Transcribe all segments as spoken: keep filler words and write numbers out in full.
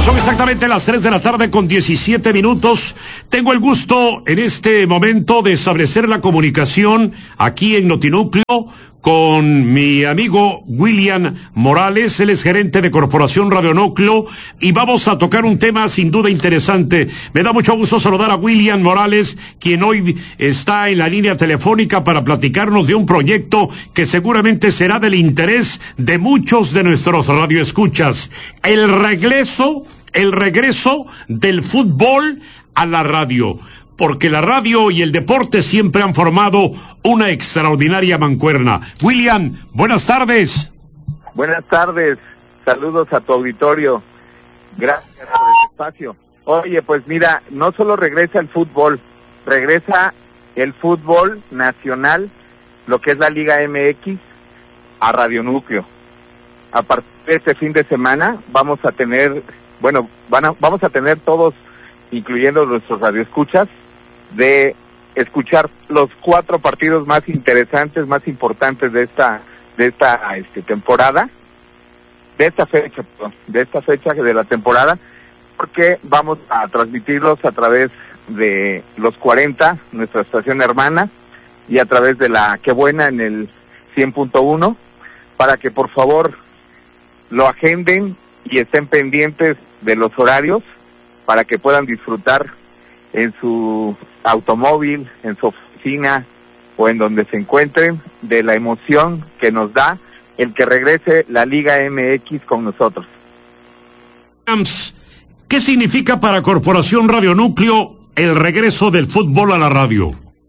Son exactamente las tres de la tarde con diecisiete minutos. Tengo el gusto en este momento de establecer la comunicación aquí en Notinúcleo con mi amigo William Morales. Él es gerente de Corporación Radionúcleo y vamos a tocar un tema sin duda interesante. Me da mucho gusto saludar a William Morales, quien hoy está en la línea telefónica para platicarnos de un proyecto que seguramente será del interés de muchos de nuestros radioescuchas. El regreso, el regreso del fútbol a la radio. Porque la radio y el deporte siempre han formado una extraordinaria mancuerna. William, buenas tardes. Buenas tardes, saludos a tu auditorio. Gracias por el espacio. Oye, pues mira, no solo regresa el fútbol, regresa el fútbol nacional, lo que es la Liga M X, a Radionúcleo. A partir de este fin de semana vamos a tener, bueno, van a, vamos a tener todos, incluyendo nuestros radioescuchas, de escuchar los cuatro partidos más interesantes, más importantes de esta de esta este, temporada, de esta fecha, perdón, de esta fecha de la temporada, porque vamos a transmitirlos a través de los cuarenta, nuestra estación hermana, y a través de la Qué Buena en el cien punto uno, para que por favor lo agenden y estén pendientes de los horarios para que puedan disfrutar en su automóvil, en su oficina o en donde se encuentren, de la emoción que nos da el que regrese la Liga M X con nosotros. ¿Qué significa para Corporación Radionúcleo el regreso del fútbol a la radio?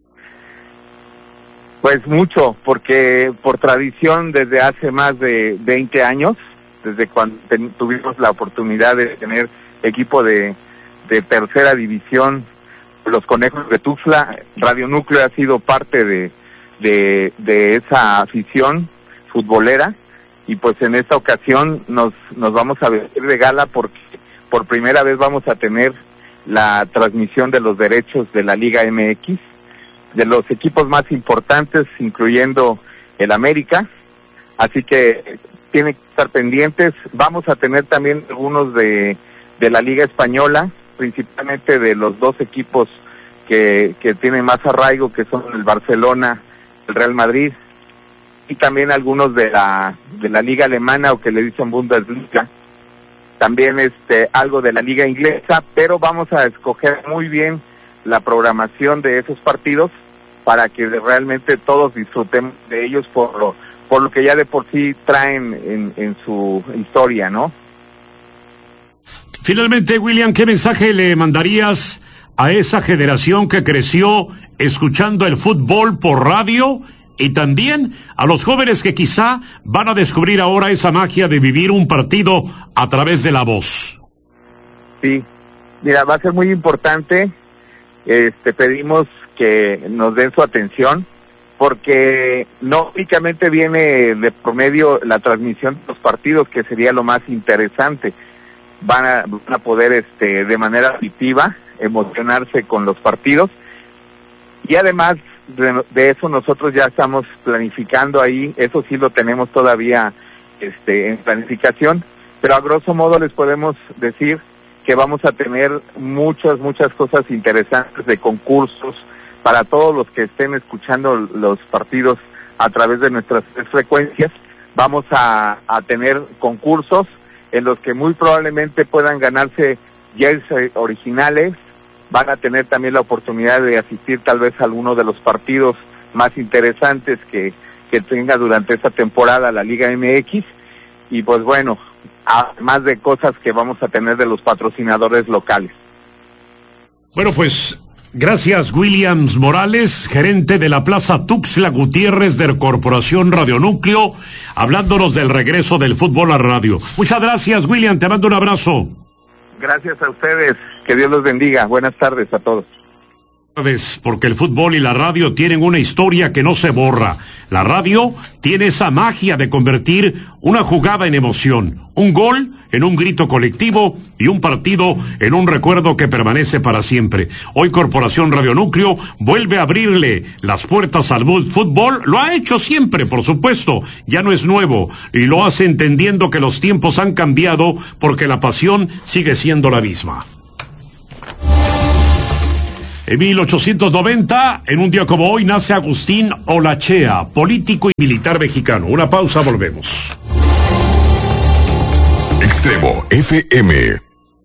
Pues mucho, porque por tradición desde hace más de veinte años, desde cuando ten, tuvimos la oportunidad de tener equipo de, de tercera división, los Conejos de Tuxtla, Radionúcleo ha sido parte de, de, de esa afición futbolera, y pues en esta ocasión nos, nos vamos a vestir de gala porque por primera vez vamos a tener la transmisión de los derechos de la Liga M X, de los equipos más importantes, incluyendo el América, así que tienen que estar pendientes. Vamos a tener también algunos de, de la Liga Española, principalmente de los dos equipos que, que tienen más arraigo, que son el Barcelona, el Real Madrid, y también algunos de la de la Liga Alemana, o que le dicen Bundesliga, también este algo de la Liga Inglesa, pero vamos a escoger muy bien la programación de esos partidos para que realmente todos disfrutemos de ellos por lo, por lo que ya de por sí traen en, en su historia, ¿no? Finalmente, William, ¿qué mensaje le mandarías a esa generación que creció escuchando el fútbol por radio, y también a los jóvenes que quizá van a descubrir ahora esa magia de vivir un partido a través de la voz? Sí, mira, va a ser muy importante. Este, pedimos que nos den su atención, porque no únicamente viene de promedio la transmisión de los partidos, que sería lo más interesante. Van a, van a poder este, de manera auditiva emocionarse con los partidos, y además de, de eso nosotros ya estamos planificando ahí, eso sí lo tenemos todavía este, en planificación, pero a grosso modo les podemos decir que vamos a tener muchas, muchas cosas interesantes de concursos para todos los que estén escuchando los partidos a través de nuestras frecuencias. Vamos a, a tener concursos en los que muy probablemente puedan ganarse jerseys originales. Van a tener también la oportunidad de asistir tal vez a alguno de los partidos más interesantes que, que tenga durante esta temporada la Liga M X, y pues bueno, además de cosas que vamos a tener de los patrocinadores locales. Bueno, pues gracias, William Morales, gerente de la Plaza Tuxtla Gutiérrez de Corporación Radionúcleo, hablándonos del regreso del fútbol a radio. Muchas gracias, William, te mando un abrazo. Gracias a ustedes, que Dios los bendiga. Buenas tardes a todos. Porque el fútbol y la radio tienen una historia que no se borra. La radio tiene esa magia de convertir una jugada en emoción, un gol en un grito colectivo y un partido en un recuerdo que permanece para siempre. Hoy Corporación Radio Núcleo vuelve a abrirle las puertas al fútbol. Lo ha hecho siempre, por supuesto, ya no es nuevo, y lo hace entendiendo que los tiempos han cambiado porque la pasión sigue siendo la misma. En mil ochocientos noventa, en un día como hoy, nace Agustín Olachea, político y militar mexicano. Una pausa, volvemos. Extremo F M.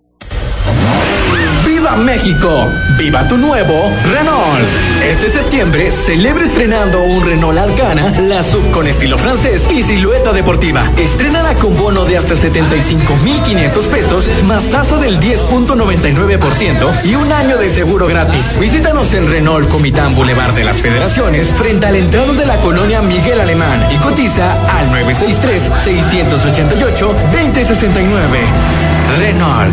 ¡Viva México! ¡Viva tu nuevo Renault! Este septiembre celebra estrenando un Renault Arcana, la sub con estilo francés y silueta deportiva. Estrénala con bono de hasta setenta y cinco mil quinientos pesos, más tasa del diez punto noventa y nueve por ciento y un año de seguro gratis. Visítanos en Renault Comitán Boulevard de las Federaciones, frente al entrado de la colonia Miguel Alemán, y cotiza al nueve seis tres, seis ocho ocho, dos cero seis nueve. Renault.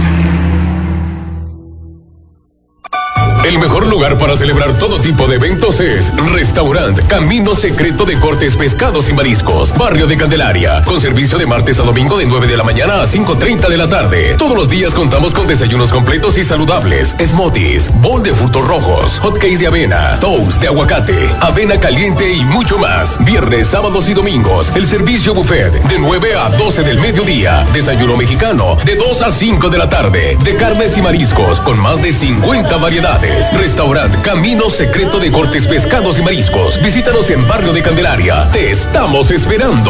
El mejor lugar para celebrar todo tipo de eventos es Restaurant Camino Secreto de Cortes, Pescados y Mariscos, Barrio de Candelaria, con servicio de martes a domingo de nueve de la mañana a cinco treinta de la tarde. Todos los días contamos con desayunos completos y saludables, smoothies, bowl de frutos rojos, hotcakes de avena, toast de aguacate, avena caliente y mucho más. Viernes, sábados y domingos, el servicio buffet de nueve a doce del mediodía. Desayuno mexicano de dos a cinco de la tarde, de carnes y mariscos con más de cincuenta variedades. Restaurant Camino Secreto de Cortes, Pescados y Mariscos. Visítanos en Barrio de Candelaria. Te estamos esperando.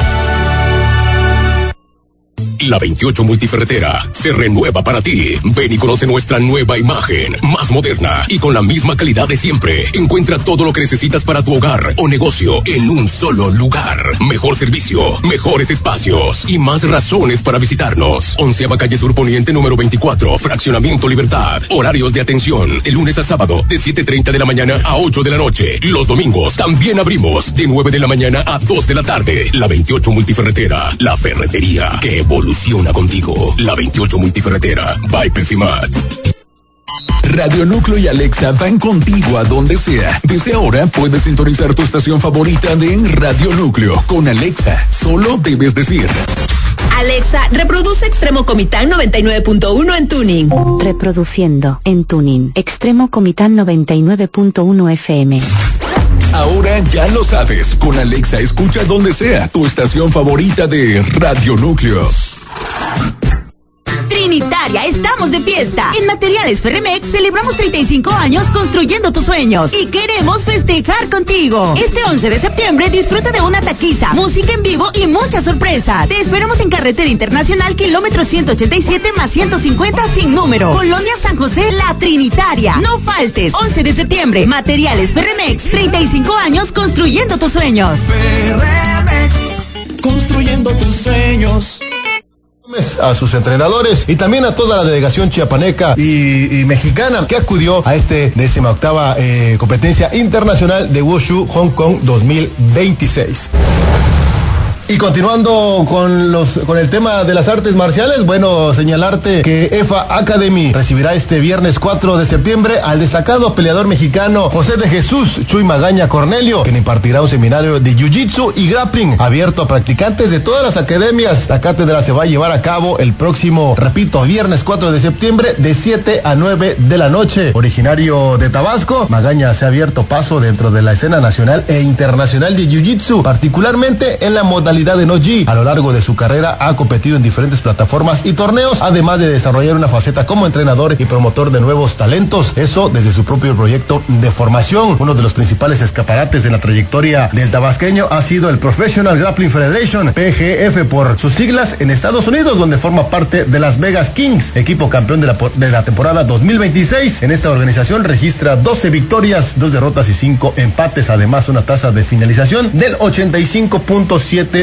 La veintiocho Multiferretera se renueva para ti. Ven y conoce nuestra nueva imagen, más moderna y con la misma calidad de siempre. Encuentra todo lo que necesitas para tu hogar o negocio en un solo lugar. Mejor servicio, mejores espacios y más razones para visitarnos. Onceava Calle Sur Poniente número veinticuatro, Fraccionamiento Libertad. Horarios de atención de lunes a sábado de siete treinta de la mañana a ocho de la noche. Los domingos también abrimos de nueve de la mañana a dos de la tarde. La veintiocho Multiferretera, la ferretería que evoluciona. Evoluciona contigo. La veintiocho Multiferretera, by Perfimat. Radio Núcleo y Alexa van contigo a donde sea. Desde ahora puedes sintonizar tu estación favorita de Radio Núcleo con Alexa. Solo debes decir: Alexa, reproduce Extremo Comitán noventa y nueve punto uno en tuning. Reproduciendo en tuning. Extremo Comitán noventa y nueve punto uno F M. Ahora ya lo sabes. Con Alexa escucha donde sea tu estación favorita de Radio Núcleo. Trinitaria, estamos de fiesta. En Materiales Ferremex celebramos treinta y cinco años construyendo tus sueños y queremos festejar contigo. Este once de septiembre disfruta de una taquiza, música en vivo y muchas sorpresas. Te esperamos en Carretera Internacional, kilómetro ciento ochenta y siete más ciento cincuenta sin número. Colonia San José, La Trinitaria. No faltes. once de septiembre, Materiales Ferremex, treinta y cinco años construyendo tus sueños. Ferremex, construyendo tus sueños. A sus entrenadores y también a toda la delegación chiapaneca y, y mexicana que acudió a este décima octava eh, competencia internacional de Wushu Hong Kong dos mil veintiséis. Y continuando con los con el tema de las artes marciales, bueno, señalarte que E F A Academy recibirá este viernes cuatro de septiembre al destacado peleador mexicano José de Jesús Chuy Magaña Cornelio, quien impartirá un seminario de Jiu-Jitsu y Grappling abierto a practicantes de todas las academias. La cátedra se va a llevar a cabo el próximo, repito, viernes cuatro de septiembre de siete a nueve de la noche. Originario de Tabasco, Magaña se ha abierto paso dentro de la escena nacional e internacional de Jiu-Jitsu, particularmente en la modalidad de no-gi. A lo largo de su carrera ha competido en diferentes plataformas y torneos, además de desarrollar una faceta como entrenador y promotor de nuevos talentos, eso desde su propio proyecto de formación. Uno de los principales escaparates de la trayectoria del tabasqueño ha sido el Professional Grappling Federation, P G F por sus siglas, en Estados Unidos, donde forma parte de Las Vegas Kings, equipo campeón de la, de la temporada dos mil veintiséis. En esta organización registra doce victorias, dos derrotas y cinco empates, además una tasa de finalización del ochenta y cinco punto siete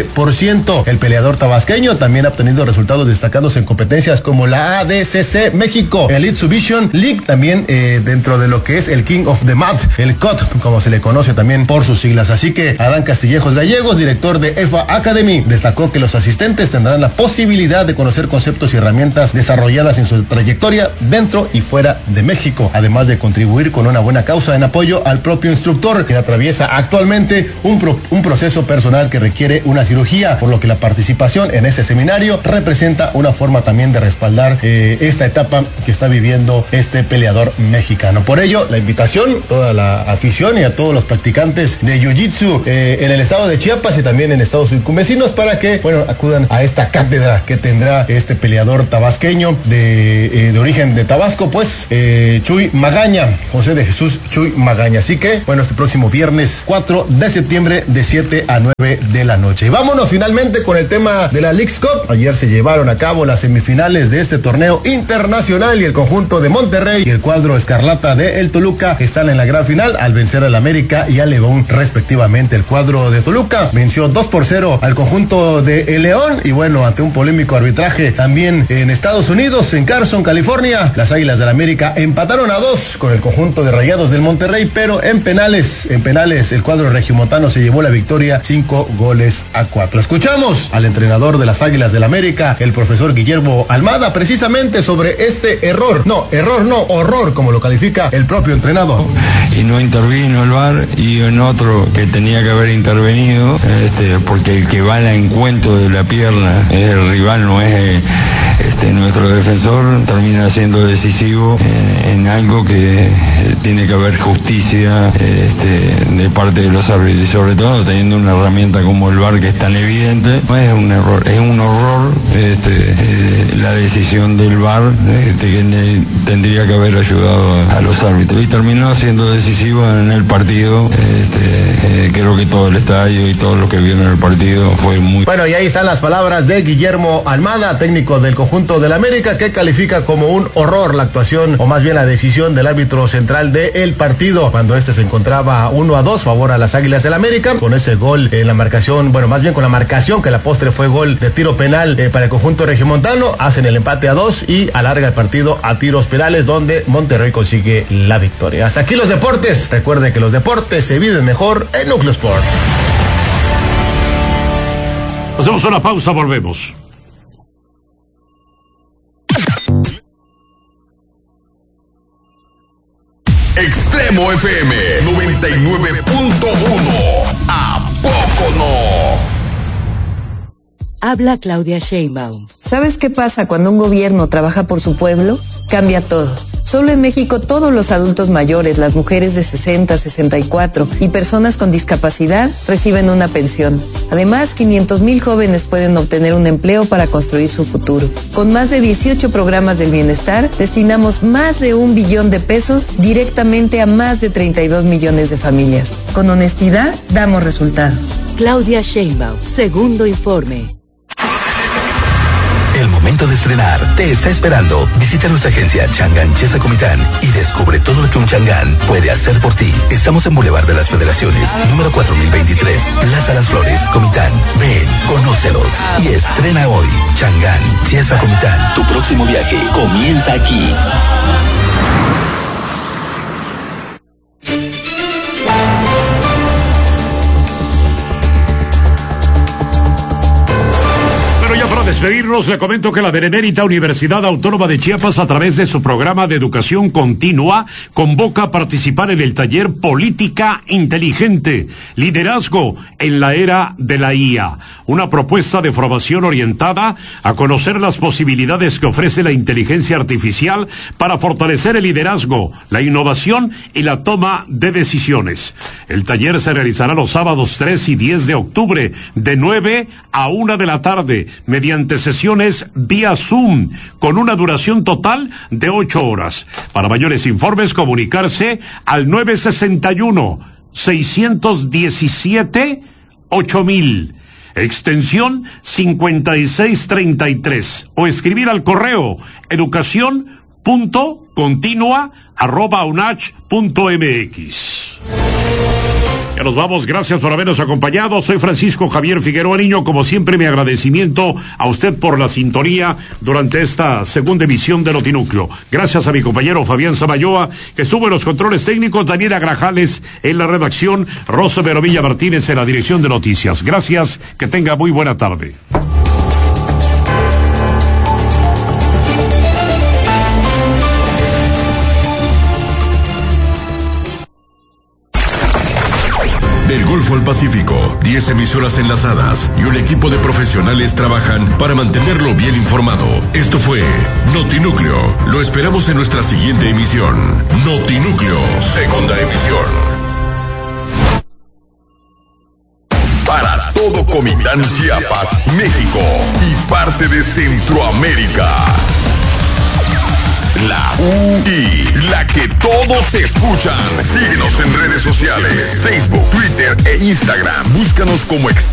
veinte por ciento. El peleador tabasqueño también ha obtenido resultados destacados en competencias como la A D C C México, Elite Submission League, también eh, dentro de lo que es el King of the Mat, el C O T, como se le conoce también por sus siglas. Así que Adán Castillejos Gallegos, director de E F A Academy, destacó que los asistentes tendrán la posibilidad de conocer conceptos y herramientas desarrolladas en su trayectoria dentro y fuera de México, además de contribuir con una buena causa en apoyo al propio instructor, que atraviesa actualmente un, pro, un proceso personal que requiere una cirugía, por lo que la participación en ese seminario representa una forma también de respaldar eh, esta etapa que está viviendo este peleador mexicano. Por ello, la invitación, toda la afición y a todos los practicantes de Jiu-Jitsu eh, en el estado de Chiapas y también en estados circunvecinos para que, bueno, acudan a esta cátedra que tendrá este peleador tabasqueño de, eh, de origen de Tabasco, pues eh, Chuy Magaña, José de Jesús Chuy Magaña. Así que, bueno, este próximo viernes cuatro de septiembre de siete a nueve de la noche. Y vámonos finalmente con el tema de la Leagues Cup. Ayer se llevaron a cabo las semifinales de este torneo internacional y el conjunto de Monterrey y el cuadro escarlata de el Toluca están en la gran final al vencer al América y al León respectivamente. El cuadro de Toluca venció dos por cero al conjunto de el León y bueno, ante un polémico arbitraje también en Estados Unidos, en Carson, California, las Águilas del América empataron a dos con el conjunto de Rayados del Monterrey, pero en penales, en penales el cuadro regiomontano se llevó la victoria cinco goles a cuatro. Escuchamos al entrenador de las Águilas del América, el profesor Guillermo Almada, precisamente sobre este error, no, error no, horror, como lo califica el propio entrenador. Y no intervino el V A R, y en otro que tenía que haber intervenido, este, porque el que va al encuentro de la pierna es el rival, no es este, nuestro defensor, termina siendo decisivo en, en algo que tiene que haber justicia este, de parte de los árbitros, y sobre todo teniendo una herramienta como el V A R que es tan evidente. No es un error, es un horror este, eh, la decisión del V A R este, que ne, tendría que haber ayudado a, a los árbitros, y terminó siendo decisivo en el partido. Este, eh, creo que todo el estadio y todos los que vieron el partido fue muy... Bueno, y ahí están las palabras de Guillermo Almada, técnico del conjunto del América, que califica como un horror la actuación, o más bien la decisión del árbitro central del partido, cuando este se encontraba uno a dos favor a las Águilas del América, con ese gol en la marcación, bueno, más bien con la marcación, que la postre fue gol de tiro penal eh, para el conjunto regiomontano, hacen el empate a dos y alarga el partido a tiros penales, donde Monterrey consigue la victoria. Hasta aquí los deportes. Recuerden que los deportes se viven mejor en Núcleo Sport. Hacemos una pausa, volvemos. Extremo F M noventa y nueve punto uno. ¿A poco no? Habla Claudia Sheinbaum. ¿Sabes qué pasa cuando un gobierno trabaja por su pueblo? Cambia todo. Solo en México todos los adultos mayores, las mujeres de sesenta, sesenta y cuatro y personas con discapacidad reciben una pensión. Además, quinientos mil jóvenes pueden obtener un empleo para construir su futuro. Con más de dieciocho programas del bienestar, destinamos más de un billón de pesos directamente a más de treinta y dos millones de familias. Con honestidad, damos resultados. Claudia Sheinbaum, segundo informe. El momento de estrenar te está esperando. Visita nuestra agencia Chang'an Chesa Comitán y descubre todo lo que un Chang'an puede hacer por ti. Estamos en Boulevard de las Federaciones, número cuatro mil veintitrés, Plaza Las Flores, Comitán. Ven, conócelos y estrena hoy. Chang'an Chesa Comitán. Tu próximo viaje comienza aquí. Despedirnos, le comento que la Benemérita Universidad Autónoma de Chiapas, a través de su programa de educación continua, convoca a participar en el taller Política Inteligente, Liderazgo en la Era de la I A, una propuesta de formación orientada a conocer las posibilidades que ofrece la inteligencia artificial para fortalecer el liderazgo, la innovación y la toma de decisiones. El taller se realizará los sábados tres y diez de octubre, de nueve a una de la tarde, mediante sesiones vía Zoom, con una duración total de ocho horas. Para mayores informes, comunicarse al nueve sesenta y uno, seiscientos diecisiete, ocho mil, extensión cincuenta y seis treinta y tres, o escribir al correo educación punto continua arroba unach punto mx. Ya nos vamos, gracias por habernos acompañado. Soy Francisco Javier Figueroa Niño. Como siempre, mi agradecimiento a usted por la sintonía durante esta segunda emisión de Notinúcleo. Gracias a mi compañero Fabián Samayoa, que estuvo en los controles técnicos, Daniela Grajales en la redacción, Rosa Verovilla Martínez en la dirección de noticias. Gracias, que tenga muy buena tarde. Del Golfo al Pacífico, diez emisoras enlazadas y un equipo de profesionales trabajan para mantenerlo bien informado. Esto fue Notinúcleo. Lo esperamos en nuestra siguiente emisión. Notinúcleo, segunda emisión. Para todo Comitán, Chiapas, México y parte de Centroamérica. La U I, la que todos escuchan. Síguenos en redes sociales, Facebook, Twitter e Instagram. Búscanos como Extremo